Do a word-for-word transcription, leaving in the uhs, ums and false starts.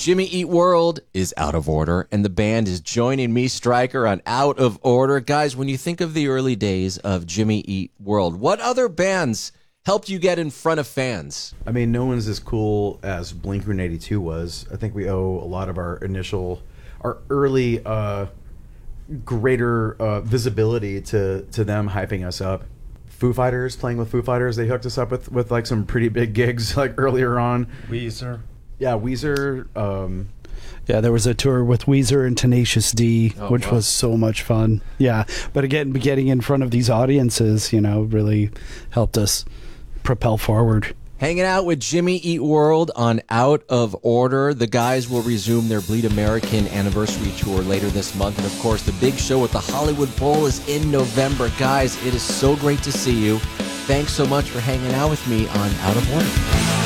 Jimmy Eat World is Out of Order, and the band is joining me, Stryker, on Out of Order. Guys, when you think of the early days of Jimmy Eat World, what other bands helped you get in front of fans? I mean, no one's as cool as Blink one eighty-two was. I think we owe a lot of our initial, our early uh, greater uh, visibility to, to them hyping us up. Foo Fighters, playing with Foo Fighters, they hooked us up with, with like some pretty big gigs like earlier on. Weezer. Yeah, Weezer. Um, yeah, there was a tour with Weezer and Tenacious D, oh, which wow. was so much fun. Yeah, but again, getting in front of these audiences, you know, really helped us propel forward. Hanging out with Jimmy Eat World on Out of Order. The guys will resume their Bleed American anniversary tour later this month. And, of course, the big show at the Hollywood Bowl is in November. Guys, it is so great to see you. Thanks so much for hanging out with me on Out of Order.